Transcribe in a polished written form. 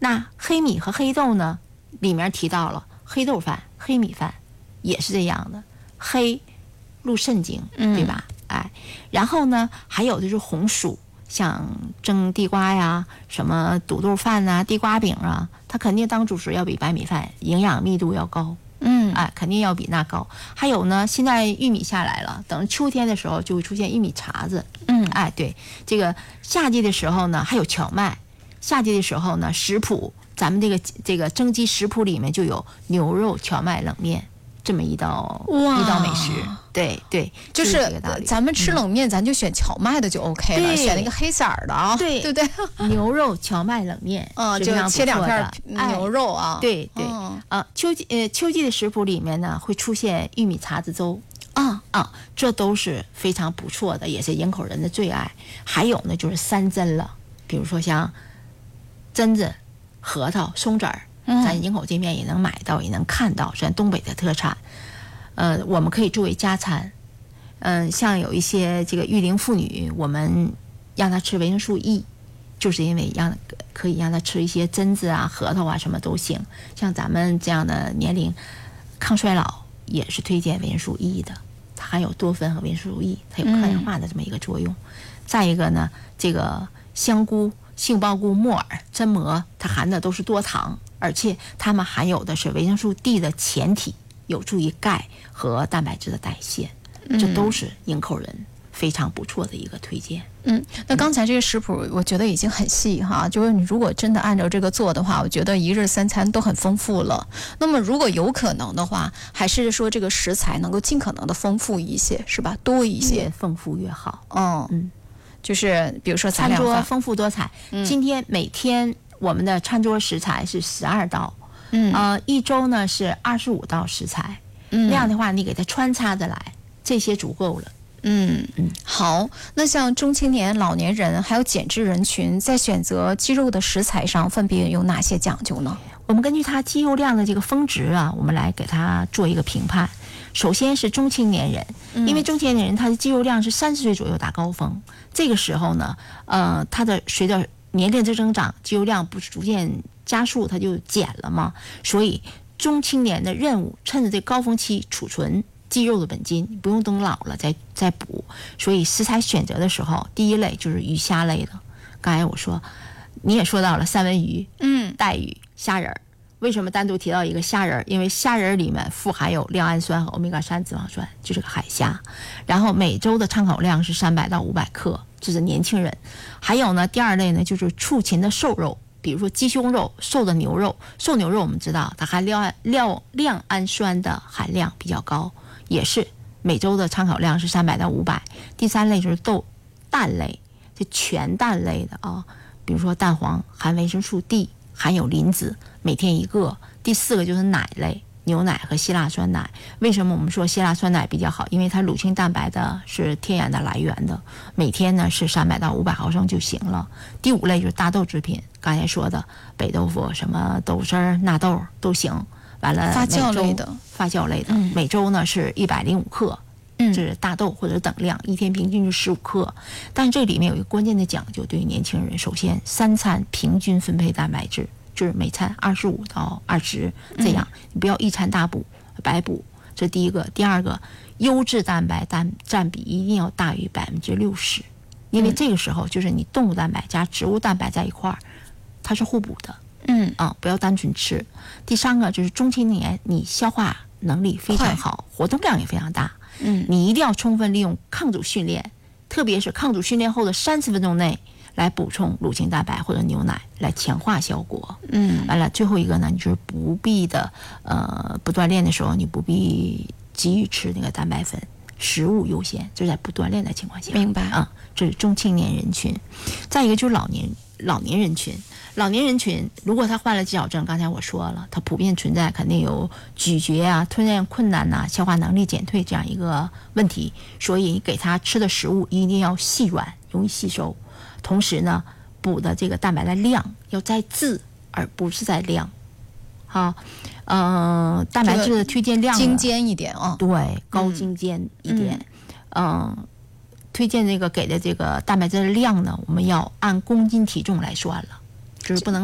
那黑米和黑豆呢，里面提到了黑豆饭、黑米饭也是这样的，黑入肾经，对吧？然后呢，还有就是红薯，像蒸地瓜呀、什么土豆饭啊、地瓜饼啊，它肯定当主食要比白米饭营养密度要高。肯定要比那高。还有呢，现在玉米下来了，等秋天的时候就会出现玉米碴子。对，这个夏季的时候呢，还有荞麦。夏季的时候呢，食谱咱们这个蒸鸡食谱里面就有牛肉荞麦冷面这么一道美食。对， 就是这个道理。 咱们吃冷面，咱就选荞麦的就 OK 了，选那个黑色的啊，对不对？ 牛肉荞麦冷面， 就切2片牛肉啊。 对，秋季的食谱里面呢，会出现玉米碴子粥。这都是非常不错的，也是营口人的最爱。还有呢，就是山珍了，比如说像榛子、核桃、松子儿，咱营口这边也能买到，也能看到，算东北的特产。我们可以作为加餐。像有一些这个育龄妇女，我们让她吃维生素 E， 就是因为可以让她吃一些榛子啊、核桃啊，什么都行。像咱们这样的年龄，抗衰老也是推荐维生素 E 的，它含有多酚和维生素 E， 它有抗氧化的这么一个作用。再一个呢，这个香菇、杏鲍菇、木耳、榛蘑，它含的都是多糖，而且它们含有的是维生素 D 的前体，有助于钙和蛋白质的代谢。这都是营口人非常不错的一个推荐。 那刚才这个食谱我觉得已经很细哈，就是你如果真的按照这个做的话，我觉得一日3餐都很丰富了。那么如果有可能的话，还是说这个食材能够尽可能的丰富一些，是吧？多一些， 越丰富越好。 就是比如说餐桌丰富多彩。今天每天我们的餐桌食材是12道，一周呢是25道食材。那样的话，你给它穿插着来，这些足够了。 好。那像中青年、老年人还有减脂人群，在选择鸡肉的食材上，分别有哪些讲究呢？ 我们根据它肌肉量的这个峰值啊，我们来给它做一个评判。首先是中青年人，因为中青年人他的肌肉量是30岁左右达高峰，这个时候呢，他的随着年龄的增长，肌肉量不是逐渐加速，它就减了嘛。所以中青年的任务，趁着这高峰期储存肌肉的本金，不用等老了再补。所以食材选择的时候，第一类就是鱼虾类的。刚才我说，你也说到了三文鱼、带鱼、虾仁儿。为什么单独提到一个虾仁儿？因为虾仁儿里面富含有亮氨酸和欧米伽3脂肪酸，就是个海虾。然后每周的参考量是300到500克，这是年轻人。还有呢，第二类呢就是畜禽的瘦肉，比如说鸡胸肉、瘦的牛肉。瘦牛肉我们知道它含亮氨酸的含量比较高，也是每周的参考量是300到500。第三类就是蛋类，就全蛋类的啊，比如说蛋黄含维生素 D， 含有磷脂，每天1个。第4个就是奶类，牛奶和希腊酸奶。为什么我们说希腊酸奶比较好？因为它乳清蛋白的是天然的来源的，每天呢是300到500毫升就行了。第5类就是大豆制品，刚才说的北豆腐、什么豆丝儿、纳豆都行。完了发酵类的， 每周呢是105克。这是大豆或者等量，一天平均是15克。但这里面有一个关键的讲究，对于年轻人，首先3餐平均分配蛋白质，就是每餐25到20，这样你不要一餐大补白补，这第一个。第二个，优质蛋白占比一定要大于60%，因为这个时候就是你动物蛋白加植物蛋白在一块儿，它是互补的。不要单纯吃。第三个就是中青年，你消化能力非常好，活动量也非常大。你一定要充分利用抗阻训练，特别是抗阻训练后的30分钟内来补充乳清蛋白或者牛奶，来强化效果。完了，最后一个呢，你就是不必的不锻炼的时候，你不必急于吃那个蛋白粉，食物优先，这是在不锻炼的情况下。 明白这是中青年人群。再一个就是老年人群。老年人群如果他患了肌少症，刚才我说了，他普遍存在肯定有咀嚼啊、吞咽困难呐、消化能力减退这样一个问题，所以给他吃的食物一定要细软，容易吸收。同时呢，补的这个蛋白的量要在质而不是在量。好，蛋白质的推荐量精尖一点啊， 对，高精尖一点。推荐这个给的这个蛋白质的量呢，我们要按公斤体重来算了。就是不能